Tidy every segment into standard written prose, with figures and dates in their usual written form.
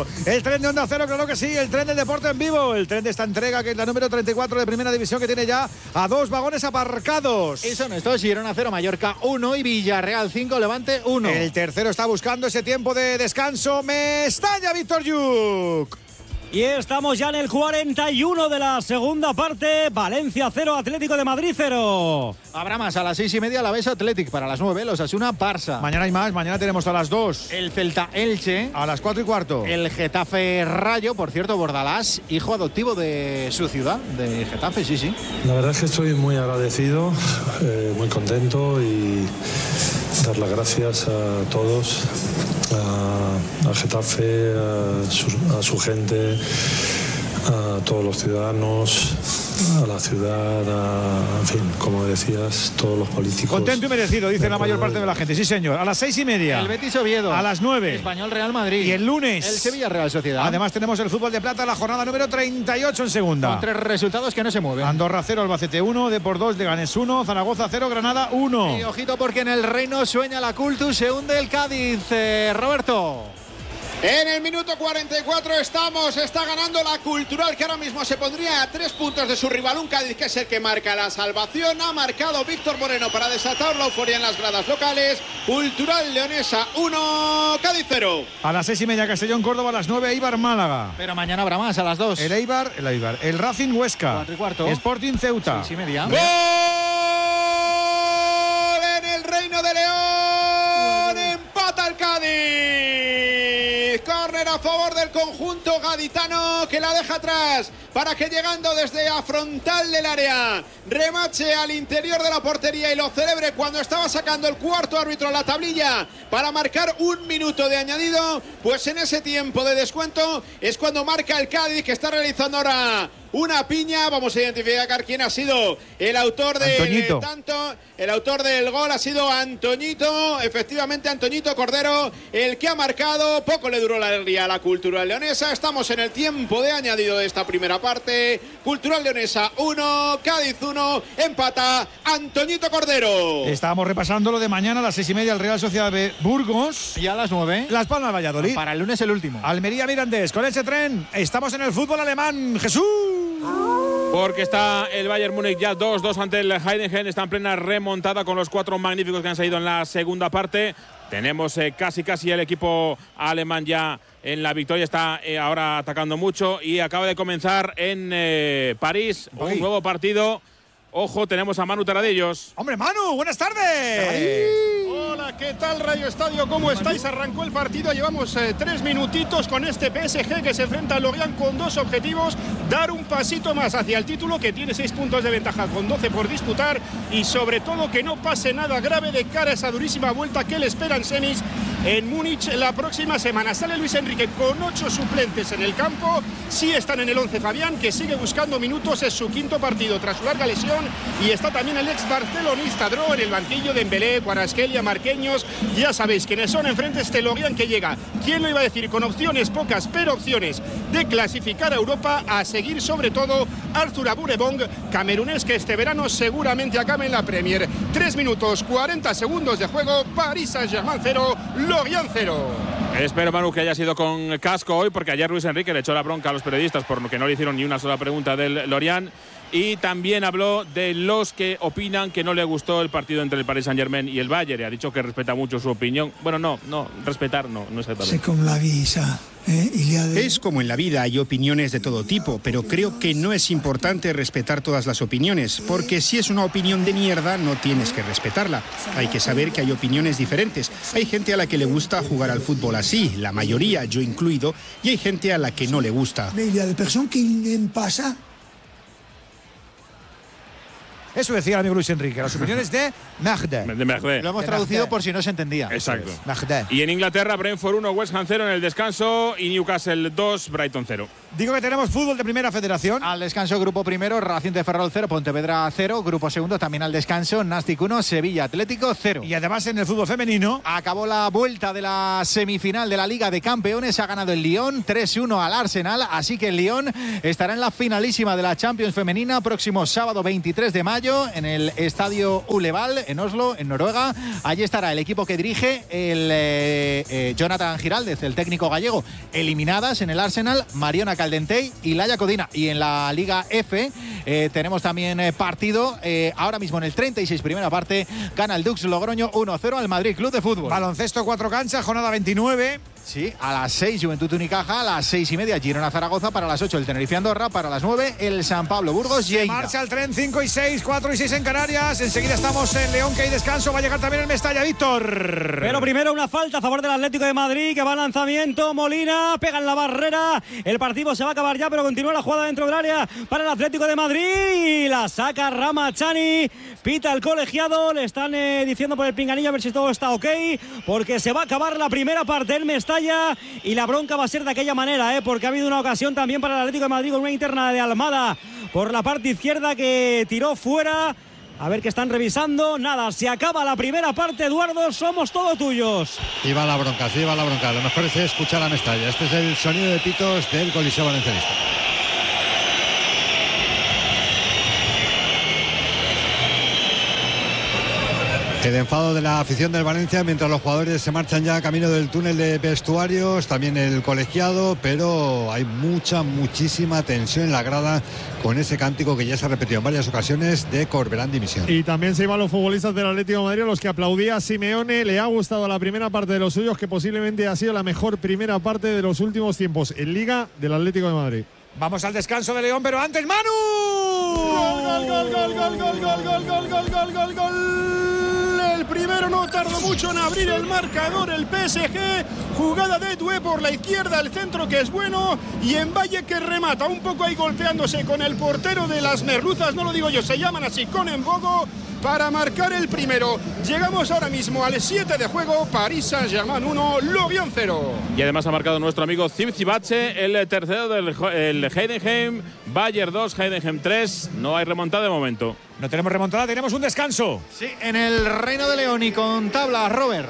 Cero. El tren de Onda Cero, claro que sí. El tren del deporte en vivo. El tren de esta entrega, que es la número 34 de Primera División, que tiene ya a 2 vagones aparcados. Y son estos: Girona 0, Mallorca 1 y Villarreal 5, Levante 1. El tercero está buscando ese tiempo de descanso. Mestalla, Víctor Lluc. Y estamos ya en el 41 de la segunda parte. Valencia 0, Atlético de Madrid 0. Habrá más a las 6:30, la Alavés Athletic. Para las 9, los Osasuna Barça. Mañana hay más, mañana tenemos a las 2. El Celta Elche. A las 4:15. El Getafe Rayo, por cierto, Bordalás, hijo adoptivo de su ciudad, de Getafe, sí. La verdad es que estoy muy agradecido, muy contento y dar las gracias a todos, a Getafe, a su gente, a todos los ciudadanos, a la ciudad, en fin, como decías, todos los políticos. Contento y merecido, dice la mayor parte de la gente. Sí, señor. A las 6:30. El Betis Oviedo. A las 9. Español Real Madrid. Y el lunes. El Sevilla Real Sociedad. Además tenemos el fútbol de plata, la jornada número 38 en segunda. Con 3 resultados que no se mueven. Andorra 0, Albacete 1, Depor 2, Leganés 1, Zaragoza 0, Granada 1. Y ojito porque en el Reino sueña la Cultus, se hunde el Cádiz. Roberto. En el minuto 44 está ganando la Cultural, que ahora mismo se pondría a 3 puntos de su rival, un Cádiz que es el que marca la salvación. Ha marcado Víctor Moreno para desatar la euforia en las gradas locales. Cultural Leonesa 1, Cádiz 0. A las 6:30 Castellón Córdoba, a las 9 Eibar Málaga. Pero mañana habrá más, a las 2. El Eibar, el Racing Huesca. 4:15. Sporting Ceuta. 6:30. ¡Gol en el Reino de León! Empata el Cádiz. Córner a favor del conjunto gaditano, que la deja atrás para que, llegando desde a frontal del área, remache al interior de la portería y lo celebre cuando estaba sacando el cuarto árbitro a la tablilla para marcar 1 minuto de añadido. Pues en ese tiempo de descuento es cuando marca el Cádiz, que está realizando ahora una piña. Vamos a identificar quién ha sido el autor del tanto. El autor del gol ha sido Antoñito, efectivamente Antoñito Cordero, el que ha marcado. Poco le duró la alegría a la Cultural Leonesa. Estamos en el tiempo de añadido de esta primera parte. Cultural Leonesa 1, Cádiz 1, empata Antoñito Cordero. Estábamos repasando lo de mañana a las 6:30, el Real Sociedad de Burgos. Y a las 9. Las Palmas Valladolid. Para el lunes el último. Almería Mirandés. Con ese tren estamos en el fútbol alemán. Jesús. Porque está el Bayern Múnich ya 2-2 ante el Heidenheim. Está en plena remontada con los 4 magníficos que han salido en la segunda parte. Tenemos casi el equipo alemán ya en la victoria. Está ahora atacando mucho y acaba de comenzar en París un nuevo partido. Ojo, tenemos a Manu Terradillos. ¡Hombre, Manu! ¡Buenas tardes! Hola, ¿qué tal, Radio Estadio? ¿Cómo estáis? Arrancó el partido, llevamos 3 minutitos con este PSG que se enfrenta a Lorient con 2 objetivos: dar un pasito más hacia el título, que tiene 6 puntos de ventaja con 12 por disputar, y sobre todo que no pase nada grave de cara a esa durísima vuelta que le espera en semis en Múnich la próxima semana. Sale Luis Enrique con 8 suplentes en el campo. Sí están en el 11 Fabián, que sigue buscando minutos, es su 5º partido tras su larga lesión, y está también el ex barcelonista Dro en el banquillo, de Dembélé, Kvaratskhelia, Marquinhos. Ya sabéis quiénes son. Enfrente este Lorient, que llega, ¿quién lo iba a decir?, con opciones pocas, pero opciones de clasificar a Europa, a seguir sobre todo Arthur Aburebong, camerunés, que este verano seguramente acabe en la Premier. 3 minutos 40 segundos de juego. Paris Saint-Germain 0, Lorient 0. Espero, Manu, que haya sido con casco hoy, porque ayer Luis Enrique le echó la bronca a los periodistas por lo que no le hicieron ni una sola pregunta del Lorient. Y también habló de los que opinan que no le gustó el partido entre el Paris Saint-Germain y el Bayern, y ha dicho que respeta mucho su opinión. Bueno, no respetar no exactamente. Es como en la vida, hay opiniones de todo tipo, pero creo que no es importante respetar todas las opiniones, porque si es una opinión de mierda, no tienes que respetarla. Hay que saber que hay opiniones diferentes. Hay gente a la que le gusta jugar al fútbol así, la mayoría, yo incluido, y hay gente a la que no le gusta. Eso decía el amigo Luis Enrique, las opiniones de Magde. Lo hemos traducido por si no se entendía. Exacto. Y en Inglaterra, Brentford 1, West Ham 0 en el descanso, y Newcastle 2, Brighton 0. Digo que tenemos fútbol de primera federación. Al descanso, grupo primero, Racing de Ferrol 0, Pontevedra 0. Grupo segundo, también al descanso, Nastic 1, Sevilla Atlético 0. Y además en el fútbol femenino acabó la vuelta de la semifinal de la Liga de Campeones. Ha ganado el Lyon 3-1 al Arsenal. Así que el Lyon estará en la finalísima de la Champions femenina próximo sábado 23 de mayo en el Estadio Uleval en Oslo, en Noruega. Allí estará el equipo que dirige el de Jonathan Giraldez, el técnico gallego. Eliminadas en el Arsenal Mariona Caldentey y Laia Codina. Y en la Liga F tenemos también partido. Ahora mismo en el 36, primera parte, gana el Dux Logroño 1-0 al Madrid Club de Fútbol. Baloncesto 4 canchas, jornada 29. Sí, a las 6 Juventud Unicaja, a las 6:30 Girona Zaragoza, para las 8 el Tenerife Andorra, para las 9 el San Pablo Burgos. Se marcha el tren 5 y 6, 4 y 6 en Canarias. Enseguida estamos en León, que hay descanso. Va a llegar también el Mestalla, Víctor. Pero primero una falta a favor del Atlético de Madrid, que va al lanzamiento. Molina pega en la barrera. El partido se va a acabar ya, pero continúa la jugada dentro del área para el Atlético de Madrid. La saca Ramachani. Pita el colegiado. Le están diciendo por el pinganillo a ver si todo está ok, porque se va a acabar la primera parte del Mestalla. Y la bronca va a ser de aquella manera, porque ha habido una ocasión también para el Atlético de Madrid con una interna de Almada por la parte izquierda que tiró fuera. A ver qué están revisando. Nada, se acaba la primera parte, Eduardo, somos todos tuyos. Y va la bronca, sí, va la bronca. Lo mejor es escuchar a Mestalla. Este es el sonido de pitos del Coliseo Valencianista. El enfado de la afición del Valencia mientras los jugadores se marchan ya camino del túnel de vestuarios, también el colegiado, pero hay muchísima tensión en la grada con ese cántico que ya se ha repetido en varias ocasiones de Corberán dimisión. Y también se iban los futbolistas del Atlético de Madrid, los que aplaudía a Simeone. Le ha gustado la primera parte de los suyos, que posiblemente ha sido la mejor primera parte de los últimos tiempos en Liga del Atlético de Madrid. Vamos al descanso de León, pero antes Manu. ¡Gol! El primero no tardó mucho en abrir el marcador, el PSG. Jugada de Doué por la izquierda, el centro que es bueno, y en Valle que remata, un poco ahí golpeándose con el portero de las merluzas, no lo digo yo, se llaman así, con Mbogo, para marcar el primero. Llegamos ahora mismo al 7 de juego, Paris Saint-Germain 1, Lorient 0. Y además ha marcado nuestro amigo Zivcibache, el tercero del Heidenheim. Bayern 2, Heidenheim 3. No hay remontada de momento. No tenemos remontada, tenemos un descanso. Sí, en el Reino de León y con tabla, Robert.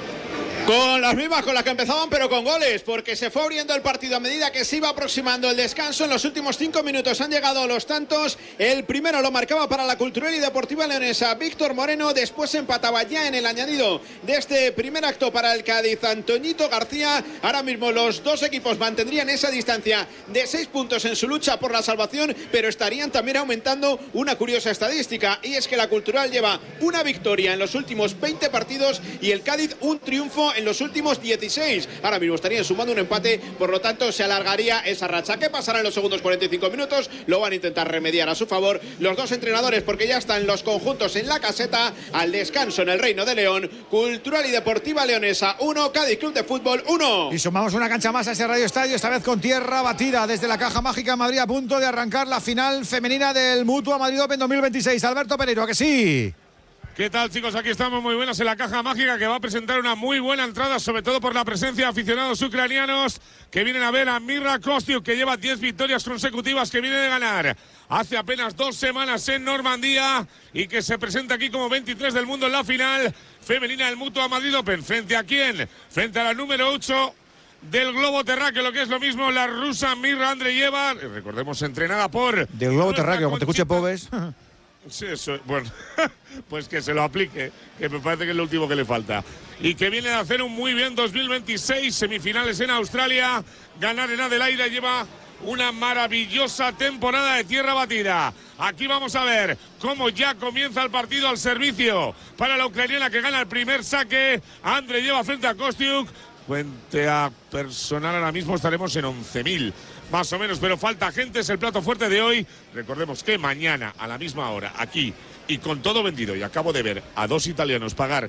Con las mismas con las que empezaban, pero con goles, porque se fue abriendo el partido a medida que se iba aproximando el descanso. En los últimos 5 minutos han llegado los tantos. El primero lo marcaba para la Cultural y Deportiva Leonesa Víctor Moreno. Después empataba ya en el añadido de este primer acto para el Cádiz Antoñito García. Ahora mismo los dos equipos mantendrían esa distancia de 6 puntos en su lucha por la salvación, pero estarían también aumentando una curiosa estadística, y es que la Cultural lleva una victoria en los últimos 20 partidos y el Cádiz un triunfo en los últimos 16. Ahora mismo estarían sumando un empate, por lo tanto se alargaría esa racha. ¿Qué pasará en los segundos 45 minutos? Lo van a intentar remediar a su favor los dos entrenadores, porque ya están los conjuntos en la caseta. Al descanso en el Reino de León, Cultural y Deportiva Leonesa 1, Cádiz Club de Fútbol 1. Y sumamos una cancha más a ese Radio Estadio, esta vez con tierra batida desde la Caja Mágica en Madrid, a punto de arrancar la final femenina del Mutua Madrid Open 2026. Alberto Pereiro, ¿a que sí? ¿Qué tal, chicos? Aquí estamos muy buenas en la Caja Mágica, que va a presentar una muy buena entrada, sobre todo por la presencia de aficionados ucranianos que vienen a ver a Mirra Kostiuk, que lleva 10 victorias consecutivas, que viene de ganar hace apenas 2 semanas en Normandía y que se presenta aquí como 23 del mundo en la final femenina del Mutua Madrid Open. ¿Frente a quién? Frente a la número 8 del globo terráqueo, lo que es lo mismo, la rusa Mirra Andreyeva, recordemos, entrenada por... Del globo terráqueo, como te escuche Pobes. Sí, eso, bueno, pues que se lo aplique, que me parece que es lo último que le falta. Y que viene de hacer un muy bien 2026, semifinales en Australia, ganar en Adelaide, lleva una maravillosa temporada de tierra batida. Aquí vamos a ver cómo ya comienza el partido al servicio para la ucraniana, que gana el primer saque. Andreyeva frente a Kostiuk. Cuente a personal, ahora mismo estaremos en 11.000. Más o menos, pero falta gente, es el plato fuerte de hoy. Recordemos que mañana a la misma hora, aquí, y con todo vendido, y acabo de ver a 2 italianos pagar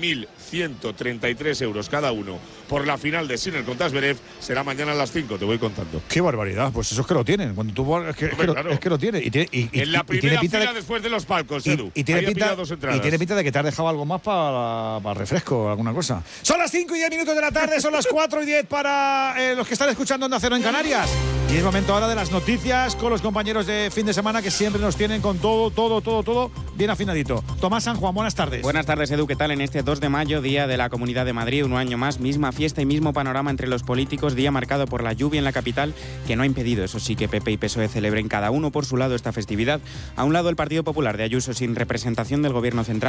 1.133 euros cada uno por la final de Sinner contra Zverev, será mañana a las 5, te voy contando. ¡Qué barbaridad! Pues eso es que lo tienen. Cuando tú es que lo tienen. En la primera fila después de los palcos, Edu. Y tiene pinta de que te has dejado algo más para refresco, alguna cosa. Son las 5 y 10 minutos de la tarde, son las 4 y 10 para los que están escuchando Onda Cero en Canarias. Y es momento ahora de las noticias con los compañeros de fin de semana, que siempre nos tienen con todo bien afinadito. Tomás San Juan, buenas tardes. Buenas tardes, Edu. ¿Qué tal? En este 2 de mayo, Día de la Comunidad de Madrid, un año más, misma fiesta y mismo panorama entre los políticos, día marcado por la lluvia en la capital, que no ha impedido, eso sí, que PP y PSOE celebren cada uno por su lado esta festividad. A un lado, el Partido Popular de Ayuso, sin representación del Gobierno central,